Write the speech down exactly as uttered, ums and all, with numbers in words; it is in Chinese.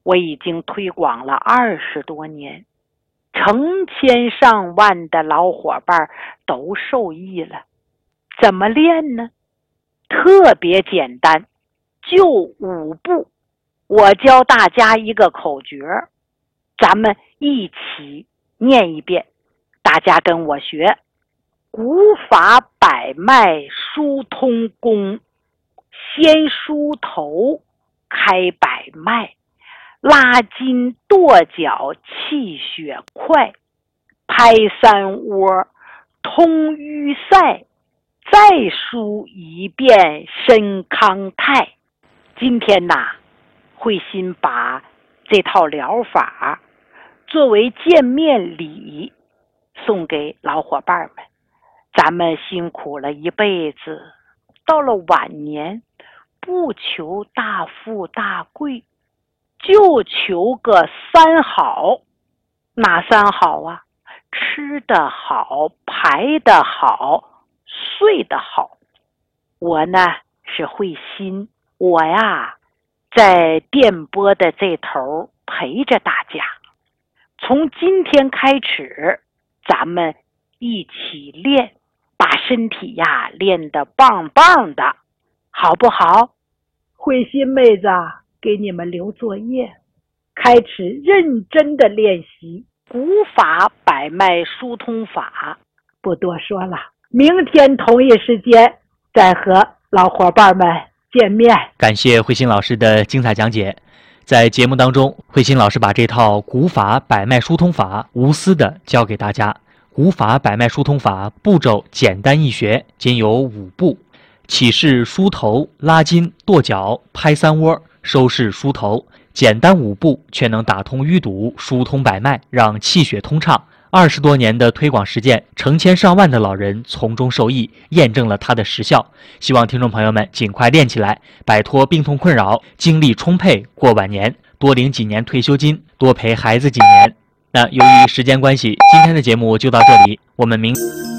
我已经推广了二十多年，成千上万的老伙伴都受益了。怎么练呢？特别简单，就五步。我教大家一个口诀，咱们一起念一遍，大家跟我学。古法百脉疏通功，先梳头开百脉，拉筋跺脚气血快，拍三窝通淤塞，再梳一遍身康泰。今天呐，慧心把这套疗法作为见面礼送给老伙伴们。咱们辛苦了一辈子，到了晚年不求大富大贵，就求个三好。哪三好啊？吃得好，排得好，睡得好。我呢是慧心，我呀在电波的这头陪着大家。从今天开始，咱们一起练，把身体呀练得棒棒的，好不好？慧心妹子给你们留作业，开始认真的练习古法百脉疏通法。不多说了，明天同一时间再和老伙伴们见面。 感谢慧心老师的精彩讲解。在节目当中，慧心老师把这套古法百脉疏通法无私的教给大家。古法百脉疏通法步骤简单易学，仅有五步：起势梳头、拉筋、跺脚、拍三窝、收势梳头。简单五步却能打通淤堵，疏通百脉，让气血通畅。二十多年的推广实践，成千上万的老人从中受益，验证了它的实效。希望听众朋友们尽快练起来，摆脱病痛困扰，精力充沛过晚年，多领几年退休金，多陪孩子几年。那由于时间关系，今天的节目就到这里，我们明